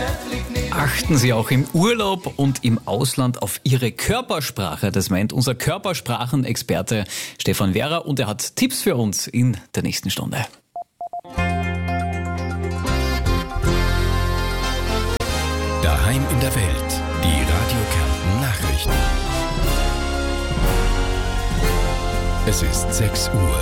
Achten Sie auch im Urlaub und im Ausland auf Ihre Körpersprache. Das meint unser Körpersprachenexperte Stefan Wehrer und er hat Tipps für uns in der nächsten Stunde. Daheim in der Welt. Die Radio Kärnten Nachrichten. Es ist 6 Uhr.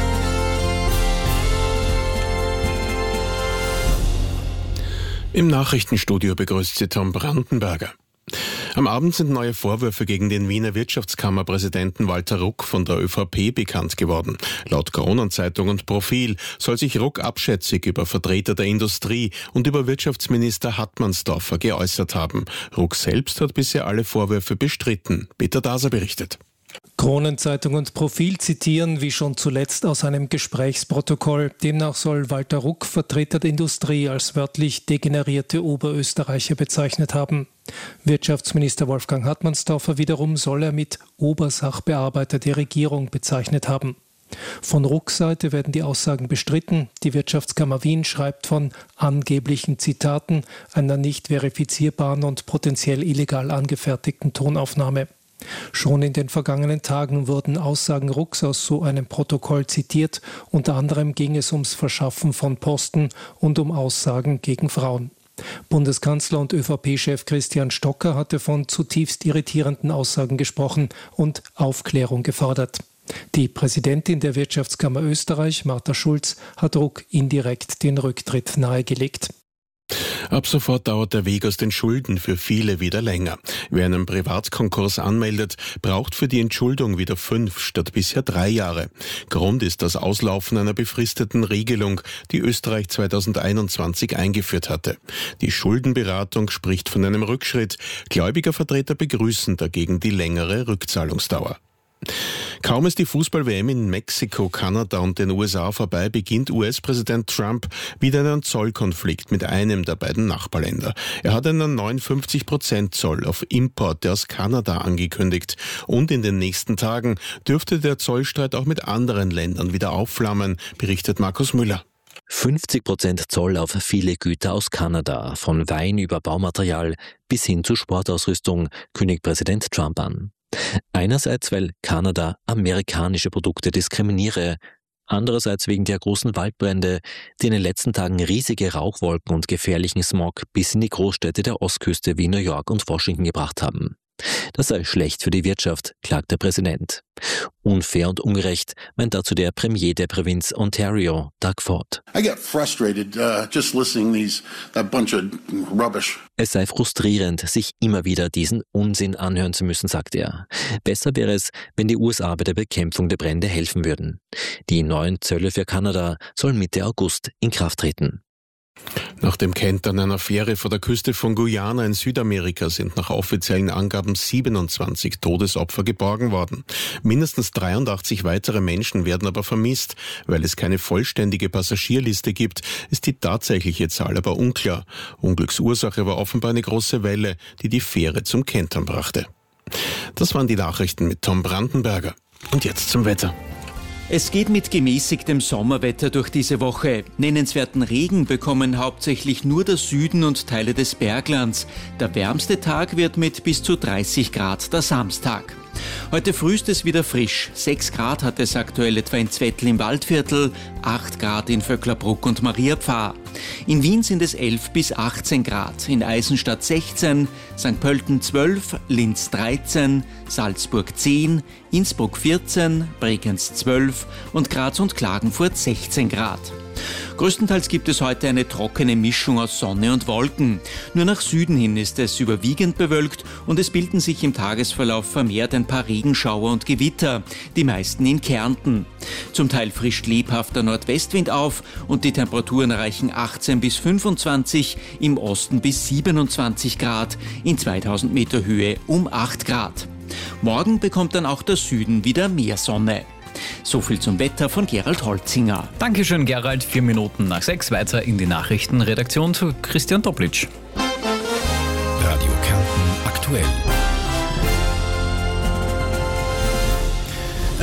Im Nachrichtenstudio begrüßt Sie Tom Brandenberger. Am Abend sind neue Vorwürfe gegen den Wiener Wirtschaftskammerpräsidenten Walter Ruck von der ÖVP bekannt geworden. Laut Kronenzeitung und Profil soll sich Ruck abschätzig über Vertreter der Industrie und über Wirtschaftsminister Hartmannsdorfer geäußert haben. Ruck selbst hat bisher alle Vorwürfe bestritten. Peter Daser berichtet. Kronenzeitung und Profil zitieren wie schon zuletzt aus einem Gesprächsprotokoll. Demnach soll Walter Ruck Vertreter der Industrie als wörtlich degenerierte Oberösterreicher bezeichnet haben. Wirtschaftsminister Wolfgang Hartmannsdorfer wiederum soll er mit Obersachbearbeiter der Regierung bezeichnet haben. Von Rucks Seite werden die Aussagen bestritten. Die Wirtschaftskammer Wien schreibt von angeblichen Zitaten, einer nicht verifizierbaren und potenziell illegal angefertigten Tonaufnahme. Schon in den vergangenen Tagen wurden Aussagen Rucks aus so einem Protokoll zitiert. Unter anderem ging es ums Verschaffen von Posten und um Aussagen gegen Frauen. Bundeskanzler und ÖVP-Chef Christian Stocker hatte von zutiefst irritierenden Aussagen gesprochen und Aufklärung gefordert. Die Präsidentin der Wirtschaftskammer Österreich, Martha Schulz, hat Ruck indirekt den Rücktritt nahegelegt. Ab sofort dauert der Weg aus den Schulden für viele wieder länger. Wer einen Privatkonkurs anmeldet, braucht für die Entschuldung wieder 5 statt bisher 3 Jahre. Grund ist das Auslaufen einer befristeten Regelung, die Österreich 2021 eingeführt hatte. Die Schuldenberatung spricht von einem Rückschritt. Gläubigervertreter begrüßen dagegen die längere Rückzahlungsdauer. Kaum ist die Fußball-WM in Mexiko, Kanada und den USA vorbei, beginnt US-Präsident Trump wieder einen Zollkonflikt mit einem der beiden Nachbarländer. Er hat einen 59% Zoll auf Importe aus Kanada angekündigt. Und in den nächsten Tagen dürfte der Zollstreit auch mit anderen Ländern wieder aufflammen, berichtet Markus Müller. 50% Zoll auf viele Güter aus Kanada, von Wein über Baumaterial bis hin zu Sportausrüstung, kündigt Präsident Trump an. Einerseits, weil Kanada amerikanische Produkte diskriminiere, andererseits wegen der großen Waldbrände, die in den letzten Tagen riesige Rauchwolken und gefährlichen Smog bis in die Großstädte der Ostküste wie New York und Washington gebracht haben. Das sei schlecht für die Wirtschaft, klagt der Präsident. Unfair und ungerecht, meint dazu der Premier der Provinz Ontario, Doug Ford. Es sei frustrierend, sich immer wieder diesen Unsinn anhören zu müssen, sagt er. Besser wäre es, wenn die USA bei der Bekämpfung der Brände helfen würden. Die neuen Zölle für Kanada sollen Mitte August in Kraft treten. Nach dem Kentern einer Fähre vor der Küste von Guyana in Südamerika sind nach offiziellen Angaben 27 Todesopfer geborgen worden. Mindestens 83 weitere Menschen werden aber vermisst. Weil es keine vollständige Passagierliste gibt, ist die tatsächliche Zahl aber unklar. Unglücksursache war offenbar eine große Welle, die die Fähre zum Kentern brachte. Das waren die Nachrichten mit Tom Brandenberger. Und jetzt zum Wetter. Es geht mit gemäßigtem Sommerwetter durch diese Woche. Nennenswerten Regen bekommen hauptsächlich nur der Süden und Teile des Berglands. Der wärmste Tag wird mit bis zu 30 Grad der Samstag. Heute früh ist es wieder frisch. 6 Grad hat es aktuell etwa in Zwettl im Waldviertel, 8 Grad in Vöcklerbruck und Mariapfarr. In Wien sind es 11 bis 18 Grad, in Eisenstadt 16, St. Pölten 12, Linz 13, Salzburg 10, Innsbruck 14, Bregenz 12 und Graz und Klagenfurt 16 Grad. Größtenteils gibt es heute eine trockene Mischung aus Sonne und Wolken. Nur nach Süden hin ist es überwiegend bewölkt und es bilden sich im Tagesverlauf vermehrt ein paar Regenschauer und Gewitter, die meisten in Kärnten. Zum Teil frischt lebhafter Nordwestwind auf und die Temperaturen erreichen 18 bis 25, im Osten bis 27 Grad, in 2000 Meter Höhe um 8 Grad. Morgen bekommt dann auch der Süden wieder mehr Sonne. So viel zum Wetter von Gerald Holzinger. Dankeschön, Gerald. 4 Minuten nach 6 weiter in die Nachrichtenredaktion zu Christian Toplitsch. Radio Kärnten aktuell.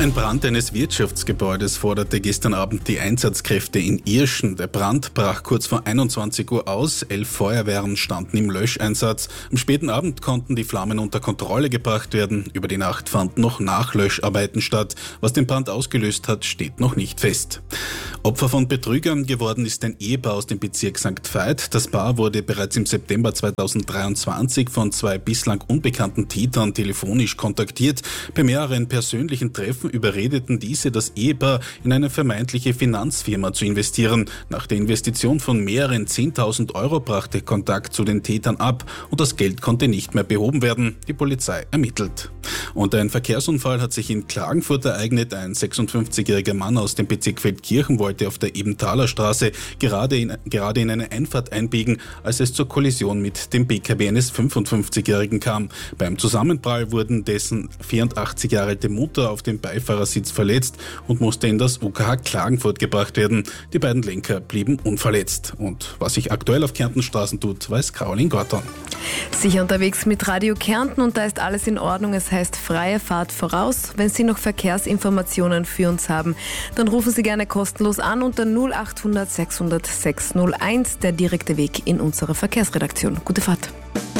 Ein Brand eines Wirtschaftsgebäudes forderte gestern Abend die Einsatzkräfte in Irschen. Der Brand brach kurz vor 21 Uhr aus. 11 Feuerwehren standen im Löscheinsatz. Am späten Abend konnten die Flammen unter Kontrolle gebracht werden. Über die Nacht fanden noch Nachlöscharbeiten statt. Was den Brand ausgelöst hat, steht noch nicht fest. Opfer von Betrügern geworden ist ein Ehepaar aus dem Bezirk St. Veit. Das Paar wurde bereits im September 2023 von 2 bislang unbekannten Tätern telefonisch kontaktiert. Bei mehreren persönlichen Treffen überredeten diese das Ehepaar, in eine vermeintliche Finanzfirma zu investieren. Nach der Investition von mehreren 10.000 Euro brachte Kontakt zu den Tätern ab und das Geld konnte nicht mehr behoben werden. Die Polizei ermittelt. Und ein Verkehrsunfall hat sich in Klagenfurt ereignet. Ein 56-jähriger Mann aus dem Bezirk Feldkirchen wollte auf der Ebenthaler Straße gerade in eine Einfahrt einbiegen, als es zur Kollision mit dem PKW eines 55-jährigen kam. Beim Zusammenprall wurden dessen 84 Jahre alte Mutter auf dem Beifahrersitz verletzt und musste in das UKH Klagenfurt gebracht werden. Die beiden Lenker blieben unverletzt. Und was sich aktuell auf Kärntens Straßen tut, weiß Caroline Gorton. Sicher unterwegs mit Radio Kärnten und da ist alles in Ordnung. Es heißt freie Fahrt voraus. Wenn Sie noch Verkehrsinformationen für uns haben, dann rufen Sie gerne kostenlos an unter 0800 600 601, der direkte Weg in unsere Verkehrsredaktion. Gute Fahrt.